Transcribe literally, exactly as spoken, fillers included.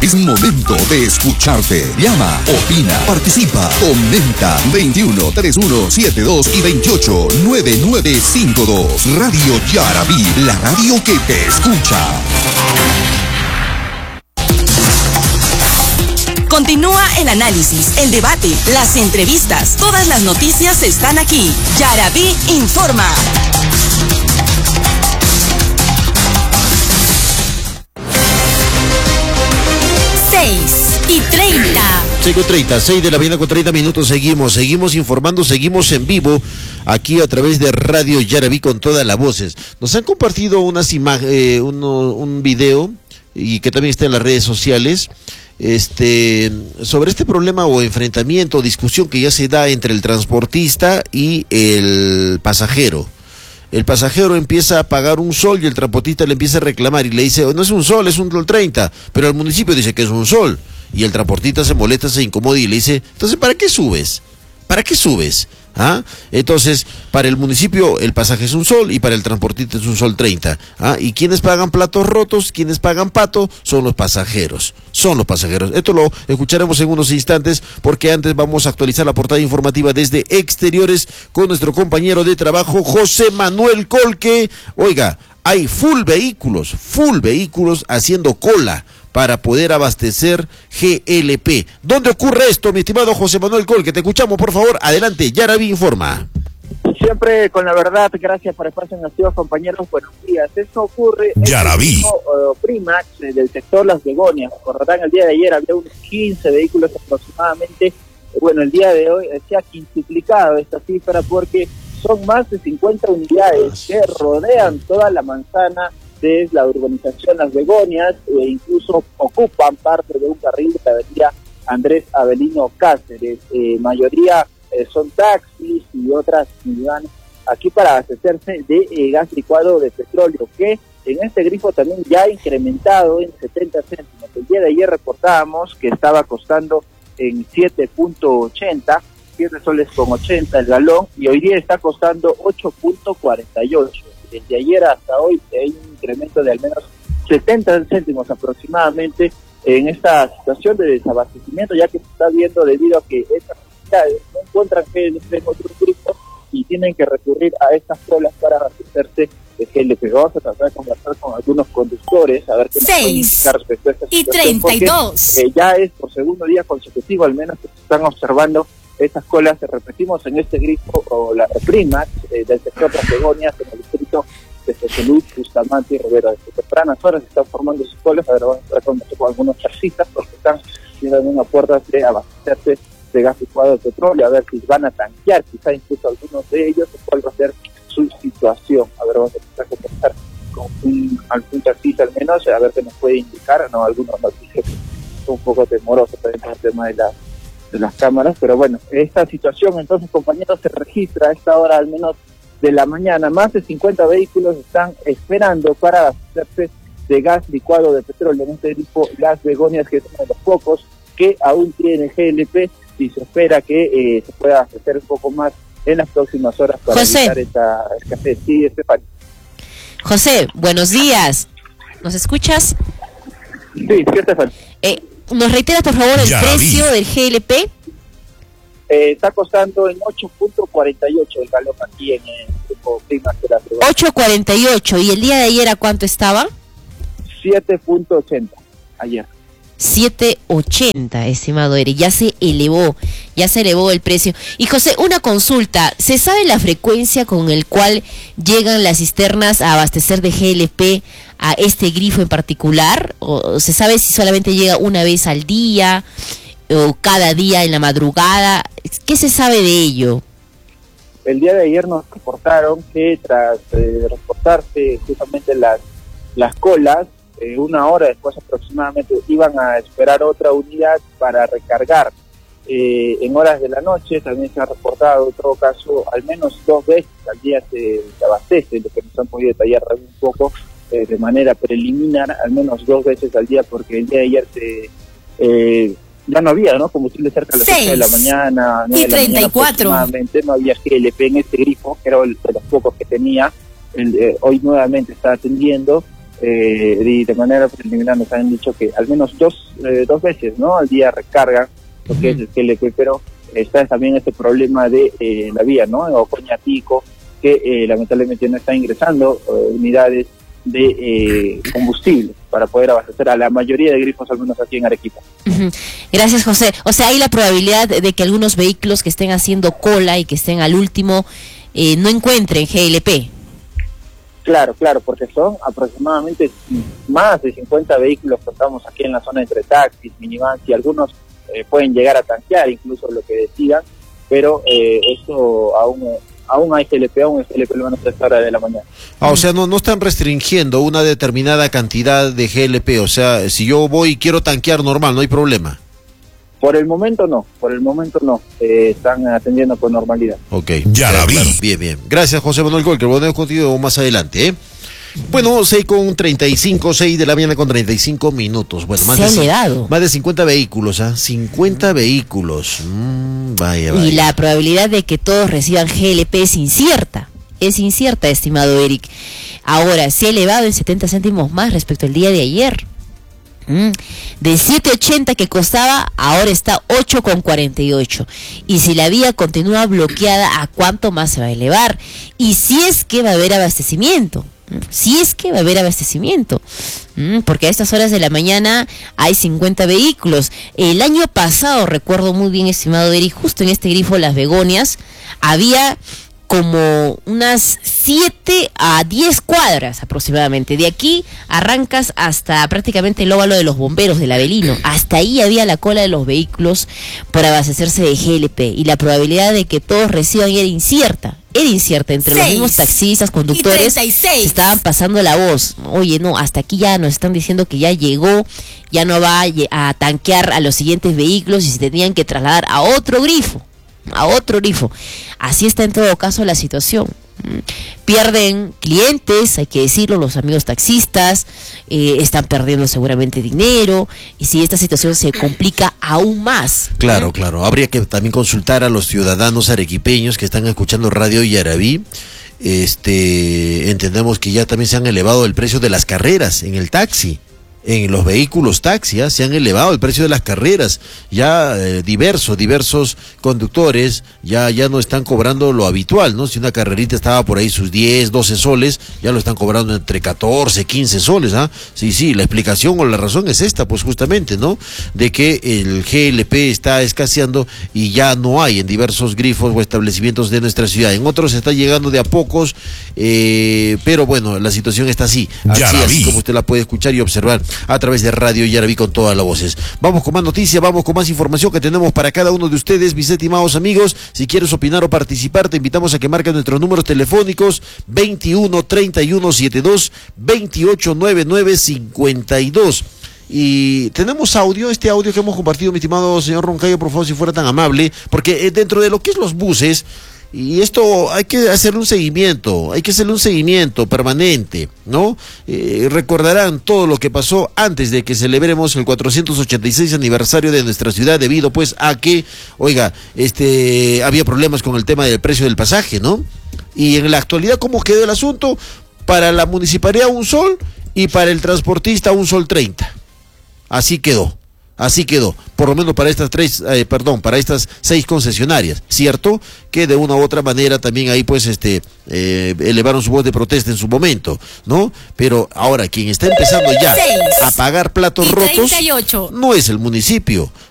Es momento de escucharte. Llama, opina, participa, comenta. veintiuno, treinta y uno, setenta y dos y veintiocho, noventa y nueve cincuenta y dos. Radio Yarabí, la radio que te escucha. Continúa el análisis, el debate, las entrevistas. Todas las noticias están aquí. Yarabí informa. seis y treinta. seis y treinta, seis de la mañana con treinta minutos. Seguimos, seguimos informando, seguimos en vivo aquí a través de Radio Yarabí con todas las voces. Nos han compartido unas imágenes, eh, uno, un video y que también está en las redes sociales. Este, sobre este problema o enfrentamiento, discusión que ya se da entre el transportista y el pasajero. El pasajero empieza a pagar un sol y el transportista le empieza a reclamar y le dice, no es un sol, es un sol treinta, pero el municipio dice que es un sol. Y el transportista se molesta, se incomoda y le dice, entonces, ¿para qué subes? ¿Para qué subes? ¿Ah? Entonces, para el municipio el pasaje es un sol y para el transportista es un sol treinta. ¿Ah? Y quienes pagan platos rotos, quienes pagan pato, son los pasajeros. Son los pasajeros. Esto lo escucharemos en unos instantes, porque antes vamos a actualizar la portada informativa desde exteriores con nuestro compañero de trabajo, José Manuel Colque. Oiga, hay full vehículos, full vehículos haciendo cola para poder abastecer G L P. ¿Dónde ocurre esto, mi estimado José Manuel Colque? Te escuchamos, por favor. Adelante, Yarabí informa. Siempre con la verdad, gracias por el espacio, nacidos compañeros, buenos días. Eso ocurre en Yarabí. el uh, Primax eh, del sector Las Begonias. Recordarán, el día de ayer había unos quince vehículos aproximadamente. Bueno, el día de hoy se ha quintuplicado esta cifra porque son más de cincuenta unidades que rodean toda la manzana de la urbanización Las Begonias e incluso ocupan parte de un carril de la avenida Andrés Avelino Cáceres. Eh, mayoría eh, son taxis y otras unidades aquí para abastecerse de eh, gas licuado de petróleo, que en este grifo también ya ha incrementado en setenta céntimos. El día de ayer reportábamos que estaba costando en siete punto ochenta, siete soles con ochenta el galón, y hoy día está costando ocho punto cuarenta y ocho. Desde ayer hasta hoy hay un incremento de al menos setenta céntimos aproximadamente en esta situación de desabastecimiento, ya que se está viendo debido a que estas unidades no encuentran G L P en otros grupos y tienen que recurrir a estas colas para abastecerse de G L P. Vamos a tratar de conversar con algunos conductores a ver qué nos pueden indicar respecto a esta situación. seis y treinta y dos. Eh, ya es por segundo día consecutivo, al menos que se están observando estas colas, repetimos, en este grifo o la Primax eh, del sector Las Begonias, en el distrito de José Luis Bustamante y Rivera. Desde tempranas horas se están formando sus colas. A ver, vamos a conversar con algunos taxistas porque están haciendo una puerta de abastecerse de gas licuado de petróleo, a ver si van a tanquear, quizá incluso algunos de ellos, cuál va a ser su situación. A ver, vamos a empezar a conversar con un, algún taxista al menos, a ver qué nos puede indicar, no, algunos noticias son un poco temorosos también con el tema de la de las cámaras, pero bueno, esta situación entonces, compañeros, se registra a esta hora al menos de la mañana. Más de cincuenta vehículos están esperando para abastecerse de gas licuado de petróleo en este grifo Las Begonias, que es uno de los pocos que aún tiene G L P y se espera que eh, se pueda abastecer un poco más en las próximas horas para José. evitar esta escasez. Sí, Estefan. José, buenos días. ¿Nos escuchas? Sí, sí, Estefan. Eh, ¿Nos reiteras, por favor, el Yarabí. precio del G L P? Eh, está costando en ocho punto cuarenta y ocho el galón aquí en el grupo Primax de Las Begonias. ocho cuarenta y ocho. ¿Y el día de ayer a cuánto estaba? siete punto ochenta ayer. siete ochenta, estimado Eri, ya se elevó, ya se elevó el precio. Y José, una consulta, ¿se sabe la frecuencia con el cual llegan las cisternas a abastecer de G L P a este grifo en particular? ¿O se sabe si solamente llega una vez al día o cada día en la madrugada? ¿Qué se sabe de ello? El día de ayer nos reportaron que tras eh, reportarse justamente las, las colas, Eh, una hora después aproximadamente iban a esperar otra unidad para recargar. Eh, en horas de la noche también se ha reportado, en todo caso, al menos dos veces al día se, se abastece, lo que nos han podido detallar un poco eh, de manera preliminar, al menos dos veces al día, porque el día de ayer se, eh, ya no había, ¿no? Combustible cerca de las ocho de la mañana, nueve de la mañana aproximadamente, no había G L P en este grifo, que era el de los pocos que tenía, el, eh, hoy nuevamente está atendiendo. eh, y de manera preliminar nos han dicho que al menos dos, eh, dos veces, ¿no?, al día recargan lo que es el G L P, pero está también este problema de eh, la vía, ¿no?, Ocoña-Pico, que eh, lamentablemente no está ingresando eh, unidades de eh, combustible para poder abastecer a la mayoría de grifos, al menos aquí en Arequipa. Uh-huh. Gracias, José. O sea, hay la probabilidad de que algunos vehículos que estén haciendo cola y que estén al último eh, no encuentren G L P. Claro, claro, porque son aproximadamente más de cincuenta vehículos que estamos aquí en la zona entre taxis, minivans, y algunos eh, pueden llegar a tanquear incluso lo que decidan, pero eh, eso aún aún hay G L P, aún es G L P lo menos a esta hora de la mañana. Ah, o sea, no, no están restringiendo una determinada cantidad de G L P, o sea, si yo voy y quiero tanquear normal, no hay problema. Por el momento no, por el momento no, eh, están atendiendo con normalidad. Ok, Ya la vi. claro, bien, bien. Gracias, José Manuel Golker, volvemos contigo más adelante, ¿eh? Bueno, seis con treinta y cinco, seis de la mañana con treinta y cinco minutos. Bueno, más Se ha de, elevado. más de cincuenta vehículos, ¿ah? cincuenta vehículos. Mm, vaya, vaya. Y la probabilidad de que todos reciban G L P es incierta. Es incierta, estimado Eric. Ahora, se ha elevado en setenta céntimos más respecto al día de ayer. Mm. De siete ochenta que costaba, ahora está ocho con cuarenta y ocho. Y si la vía continúa bloqueada, ¿a cuánto más se va a elevar? Y si es que va a haber abastecimiento. Si es que va a haber abastecimiento. Mm, porque a estas horas de la mañana hay cincuenta vehículos. El año pasado, recuerdo muy bien, estimado Eric, justo en este grifo Las Begonias, había como unas siete a diez cuadras aproximadamente. De aquí arrancas hasta prácticamente el óvalo de los bomberos del Avelino. Hasta ahí había la cola de los vehículos por abastecerse de G L P. Y la probabilidad de que todos reciban era incierta. Era incierta. Entre los mismos taxistas, conductores, se estaban pasando la voz. Oye, no, hasta aquí ya nos están diciendo que ya llegó, ya no va a tanquear a los siguientes vehículos y se tenían que trasladar a otro grifo. a otro grifo. Así está en todo caso la situación. Pierden clientes, hay que decirlo, los amigos taxistas, eh, están perdiendo seguramente dinero, y si esta situación se complica aún más. Claro, claro. Habría que también consultar a los ciudadanos arequipeños que están escuchando Radio Yarabí. Este, entendemos que ya también se han elevado el precio de las carreras en el taxi. En los vehículos taxi, ¿eh? Se han elevado el precio de las carreras, ya eh, diversos, diversos conductores ya, ya no están cobrando lo habitual, ¿no? Si una carrerita estaba por ahí sus diez, doce soles, ya lo están cobrando entre catorce, quince soles, ¿ah? Sí, sí, la explicación o la razón es esta, pues justamente, ¿no? De que el G L P está escaseando y ya no hay en diversos grifos o establecimientos de nuestra ciudad. En otros está llegando de a pocos, eh, pero bueno, la situación está así, así, así como usted la puede escuchar y observar a través de Radio Yarabí con todas las voces. Vamos con más noticias, vamos con más información que tenemos para cada uno de ustedes, mis estimados amigos. Si quieres opinar o participar, te invitamos a que marques nuestros números telefónicos veintiuno, treinta y uno, setenta y dos, veintiocho, noventa y nueve, cincuenta y dos. Y tenemos audio, este audio que hemos compartido, mi estimado señor Roncayo, por favor, si fuera tan amable, porque dentro de lo que es los buses, y esto hay que hacerle un seguimiento, hay que hacerle un seguimiento permanente, ¿no? Eh, recordarán todo lo que pasó antes de que celebremos el cuatrocientos ochenta y seis aniversario de nuestra ciudad, debido pues a que, oiga, este, había problemas con el tema del precio del pasaje, ¿no? Y en la actualidad, ¿cómo quedó el asunto? Para la municipalidad un sol y para el transportista un sol treinta. Así quedó. Así quedó, por lo menos para estas tres, eh, perdón, para estas seis concesionarias, ¿cierto? Que de una u otra manera también ahí pues este eh, elevaron su voz de protesta en su momento, ¿no? Pero ahora quien está empezando ya a pagar platos rotos no es el municipio.